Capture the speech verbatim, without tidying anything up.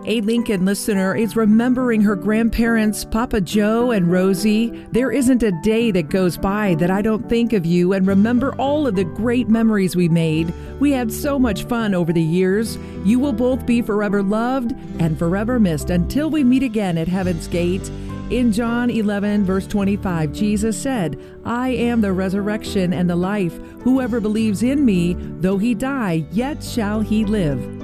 A Lincoln listener is remembering her grandparents, Papa Joe and Rosie. There isn't a day that goes by that I don't think of you and remember all of the great memories we made. We had so much fun over the years. You will both be forever loved and forever missed until we meet again at Heaven's Gate. In John eleven, verse twenty-five, Jesus said, I am the resurrection and the life. Whoever believes in me, though he die, yet shall he live.